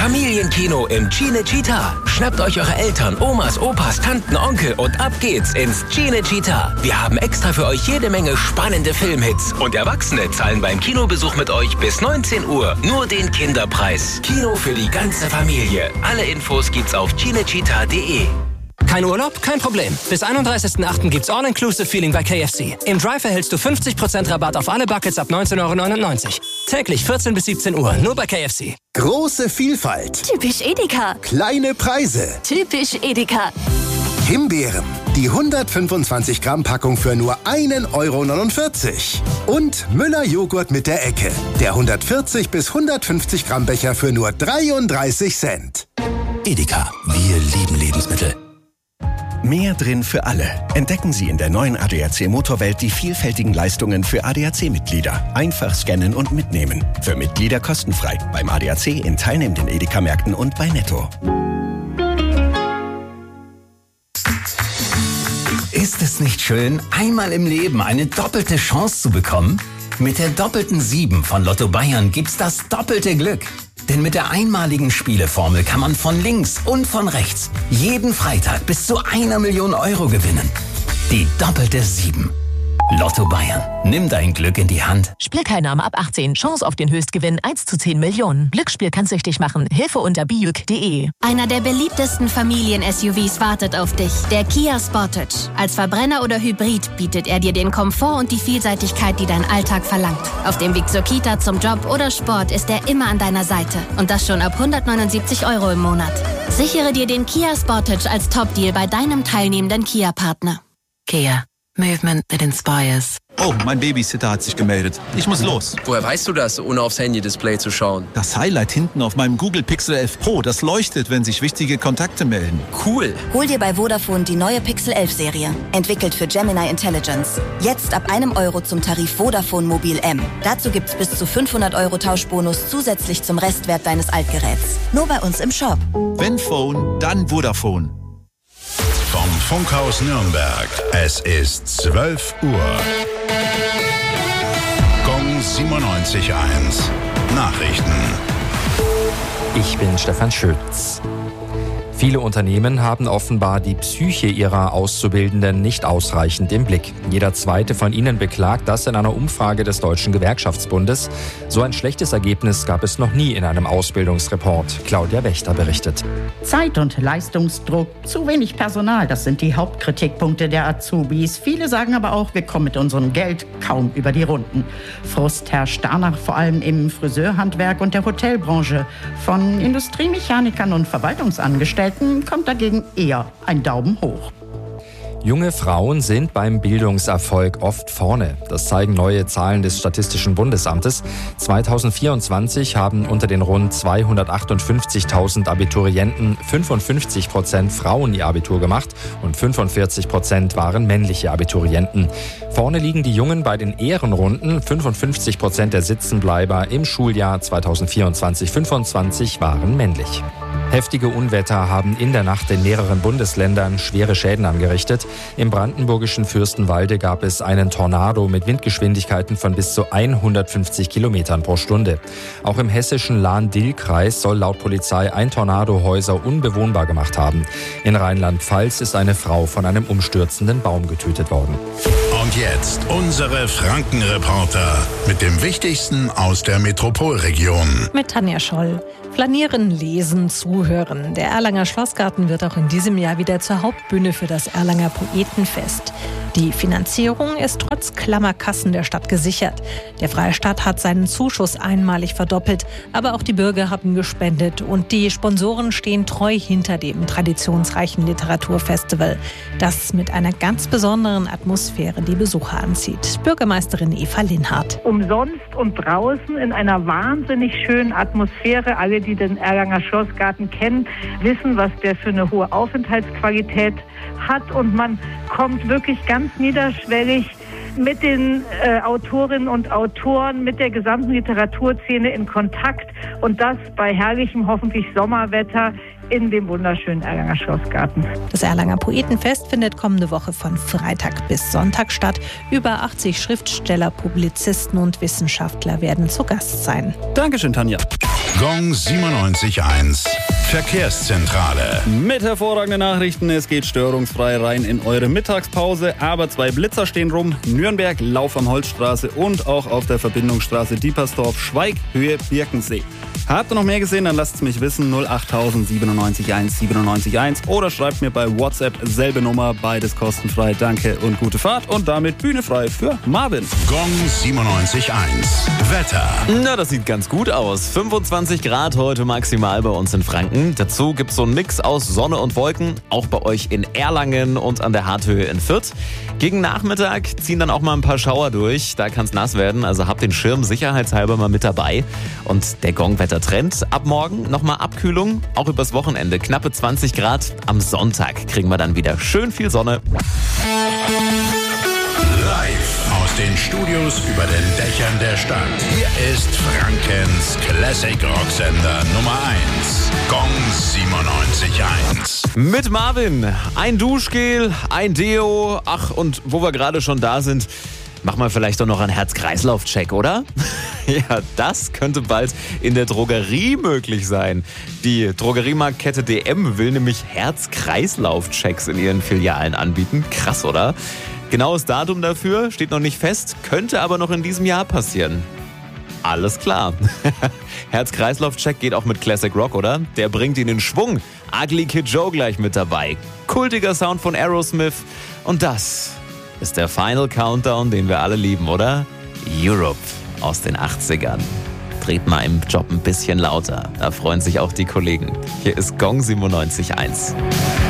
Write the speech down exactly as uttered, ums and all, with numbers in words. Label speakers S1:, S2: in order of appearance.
S1: Familienkino im Cinecittà. Schnappt euch eure Eltern, Omas, Opas, Tanten, Onkel und ab geht's ins Cinecittà. Wir haben extra für euch jede Menge spannende Filmhits. Und Erwachsene zahlen beim Kinobesuch mit euch bis neunzehn Uhr nur den Kinderpreis. Kino für die ganze Familie. Alle Infos gibt's auf cinecittà punkt de.
S2: Kein Urlaub? Kein Problem. Bis einunddreißigsten achten gibt's All-Inclusive-Feeling bei K F C. Im Drive erhältst du fünfzig Prozent Rabatt auf alle Buckets ab neunzehn Euro neunundneunzig. Täglich vierzehn bis siebzehn Uhr, nur bei K F C.
S3: Große Vielfalt.
S4: Typisch Edeka.
S3: Kleine Preise.
S4: Typisch Edeka.
S3: Himbeeren. Die hundertfünfundzwanzig Gramm Packung für nur ein Euro neunundvierzig. Und Müller Joghurt mit der Ecke. Der hundertvierzig bis hundertfünfzig Gramm Becher für nur dreiunddreißig Cent.
S5: Edeka. Wir lieben Lebensmittel.
S6: Mehr drin für alle. Entdecken Sie in der neuen A D A C Motorwelt die vielfältigen Leistungen für A D A C-Mitglieder. Einfach scannen und mitnehmen. Für Mitglieder kostenfrei. Beim A D A C in teilnehmenden Edeka-Märkten und bei Netto.
S5: Ist es nicht schön, einmal im Leben eine doppelte Chance zu bekommen? Mit der doppelten sieben von Lotto Bayern gibt's das doppelte Glück. Denn mit der einmaligen Spieleformel kann man von links und von rechts jeden Freitag bis zu einer Million Euro gewinnen. Die doppelte sieben. Lotto Bayern. Nimm dein Glück in die Hand.
S7: Spielteilnahme ab achtzehn. Chance auf den Höchstgewinn eins zu zehn Millionen. Glücksspiel kann süchtig machen. Hilfe unter biuk punkt de.
S4: Einer der beliebtesten Familien-S U Vs wartet auf dich. Der Kia Sportage. Als Verbrenner oder Hybrid bietet er dir den Komfort und die Vielseitigkeit, die dein Alltag verlangt. Auf dem Weg zur Kita, zum Job oder Sport ist er immer an deiner Seite. Und das schon ab hundertneunundsiebzig Euro im Monat. Sichere dir den Kia Sportage als Top-Deal bei deinem teilnehmenden Kia-Partner.
S7: Kia. Movement that inspires.
S8: Oh, mein Babysitter hat sich gemeldet. Ich muss los.
S9: Woher weißt du das, ohne aufs Handy-Display zu schauen?
S8: Das Highlight hinten auf meinem Google Pixel elf Pro, das leuchtet, wenn sich wichtige Kontakte melden.
S9: Cool.
S10: Hol dir bei Vodafone die neue Pixel elf Serie. Entwickelt für Gemini Intelligence. Jetzt ab einem Euro zum Tarif Vodafone Mobil M. Dazu gibt's bis zu fünfhundert Euro Tauschbonus zusätzlich zum Restwert deines Altgeräts. Nur bei uns im Shop.
S8: Wenn Phone, dann Vodafone.
S11: Vom Funkhaus Nürnberg. Es ist zwölf Uhr. Gong siebenundneunzig Komma eins. Nachrichten.
S12: Ich bin Stefan Schütz. Viele Unternehmen haben offenbar die Psyche ihrer Auszubildenden nicht ausreichend im Blick. Jeder zweite von ihnen beklagt das in einer Umfrage des Deutschen Gewerkschaftsbundes. So ein schlechtes Ergebnis gab es noch nie in einem Ausbildungsreport. Claudia Wächter berichtet.
S13: Zeit- und Leistungsdruck, zu wenig Personal, das sind die Hauptkritikpunkte der Azubis. Viele sagen aber auch, wir kommen mit unserem Geld kaum über die Runden. Frust herrscht danach vor allem im Friseurhandwerk und der Hotelbranche. Von Industriemechanikern und Verwaltungsangestellten kommt dagegen eher ein Daumen hoch.
S12: Junge Frauen sind beim Bildungserfolg oft vorne. Das zeigen neue Zahlen des Statistischen Bundesamtes. zweitausendvierundzwanzig haben unter den rund zweihundertachtundfünfzigtausend Abiturienten fünfundfünfzig Prozent Frauen ihr Abitur gemacht und fünfundvierzig Prozent waren männliche Abiturienten. Vorne liegen die Jungen bei den Ehrenrunden. fünfundfünfzig Prozent der Sitzenbleiber im Schuljahr zweitausendvierundzwanzig fünfundzwanzig waren männlich. Heftige Unwetter haben in der Nacht in mehreren Bundesländern schwere Schäden angerichtet. Im brandenburgischen Fürstenwalde gab es einen Tornado mit Windgeschwindigkeiten von bis zu hundertfünfzig Kilometern pro Stunde. Auch im hessischen Lahn-Dill-Kreis soll laut Polizei ein Tornado Häuser unbewohnbar gemacht haben. In Rheinland-Pfalz ist eine Frau von einem umstürzenden Baum getötet worden.
S11: Und jetzt unsere Franken-Reporter mit dem Wichtigsten aus der Metropolregion.
S14: Mit Tanja Scholl. Flanieren, lesen, zuhören. Der Erlanger Schlossgarten wird auch in diesem Jahr wieder zur Hauptbühne für das Erlanger Poetenfest. Die Finanzierung ist trotz Klammerkassen der Stadt gesichert. Der Freistaat hat seinen Zuschuss einmalig verdoppelt, aber auch die Bürger haben gespendet und die Sponsoren stehen treu hinter dem traditionsreichen Literaturfestival, das mit einer ganz besonderen Atmosphäre die Besucher anzieht. Bürgermeisterin Eva Linhardt.
S15: Umsonst und draußen in einer wahnsinnig schönen Atmosphäre. Alle, die den Erlanger Schlossgarten kennen, wissen, was der für eine hohe Aufenthaltsqualität hat und man kommt wirklich ganz niederschwellig mit den äh, Autorinnen und Autoren, mit der gesamten Literaturszene in Kontakt und das bei herrlichem, hoffentlich Sommerwetter in dem wunderschönen Erlanger Schlossgarten.
S14: Das Erlanger Poetenfest findet kommende Woche von Freitag bis Sonntag statt. Über achtzig Schriftsteller, Publizisten und Wissenschaftler werden zu Gast sein.
S16: Dankeschön, Tanja.
S11: Gong siebenundneunzig eins. Verkehrszentrale.
S16: Mit hervorragenden Nachrichten, es geht störungsfrei rein in eure Mittagspause, aber zwei Blitzer stehen rum. Nürnberg, Lauf am Holzstraße und auch auf der Verbindungsstraße Diepersdorf, Schweig, Höhe Birkensee. Habt ihr noch mehr gesehen, dann lasst es mich wissen, null acht null null neun sieben eins sieben neun eins oder schreibt mir bei WhatsApp, selbe Nummer, beides kostenfrei. Danke und gute Fahrt und damit Bühne frei für Marvin.
S11: Gong siebenundneunzig eins. Wetter.
S17: Na, das sieht ganz gut aus. fünfundzwanzig Grad heute maximal bei uns in Franken. Dazu gibt es so einen Mix aus Sonne und Wolken, auch bei euch in Erlangen und an der Harthöhe in Fürth. Gegen Nachmittag ziehen dann auch mal ein paar Schauer durch. Da kann es nass werden, also habt den Schirm sicherheitshalber mal mit dabei. Und der Gong-Wetter-Trend. Ab morgen nochmal Abkühlung, auch übers Wochenende. Knappe zwanzig Grad. Am Sonntag kriegen wir dann wieder schön viel Sonne.
S11: Live aus den Studios über den Dächern der Stadt. Hier ist Frankens Classic Rocksender Nummer eins. Gong siebenundneunzig eins.
S17: Mit Marvin. Ein Duschgel, ein Deo. Ach, und wo wir gerade schon da sind, mach mal vielleicht doch noch einen Herz-Kreislauf-Check, oder? Ja, das könnte bald in der Drogerie möglich sein. Die Drogeriemarktkette D M will nämlich Herz-Kreislauf-Checks in ihren Filialen anbieten. Krass, oder? Genaues Datum dafür steht noch nicht fest, könnte aber noch in diesem Jahr passieren. Alles klar. Herz-Kreislauf-Check geht auch mit Classic Rock, oder? Der bringt ihn in Schwung. Ugly Kid Joe gleich mit dabei. Kultiger Sound von Aerosmith. Und das ist der Final Countdown, den wir alle lieben, oder? Europe aus den achtzigern. Dreht mal im Job ein bisschen lauter. Da freuen sich auch die Kollegen. Hier ist Gong siebenundneunzig eins.